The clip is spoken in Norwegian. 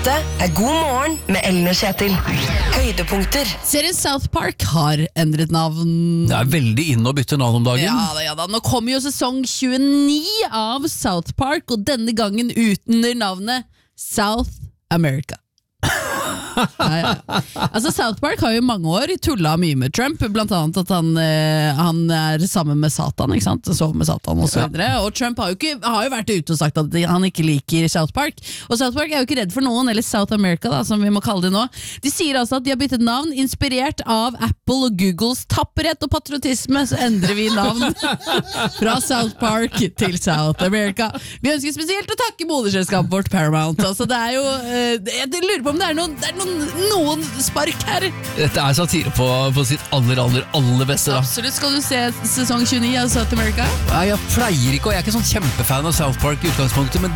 Dette God morgen med Ellen og Kjetil. Høydepunkter. Serien South Park har endret navn. Det veldig inne å bytte navn om dagen. Ja da. Nå kommer jo sesong 29 av South Park, og denne gangen uten navnet South America. Ja. Altså South Park har jo i mange år tullet mye med Trump, blant annet at han sammen med Satan, ikke sant? Sover med Satan og så videre. Og Trump har jo vært ute og sagt at han ikke liker South Park. Og South Park jo ikke redd for noen, eller South America da, som vi må kalle det nå. De sier altså at de har byttet navn, inspirert av Apple og Googles tapperhet og patriotisme, så endrer vi navn fra South Park til South America. Vi ønsker spesielt å takke moderselskapet vårt Paramount. Altså det jo, jeg lurer på om det noen spark her. Dette satire på sitt aller beste da. Absolutt. Skal du se sesong 29 av South America? Jeg pleier ikke, og jeg ikke sånn kjempefan av South Park i utgangspunktet, men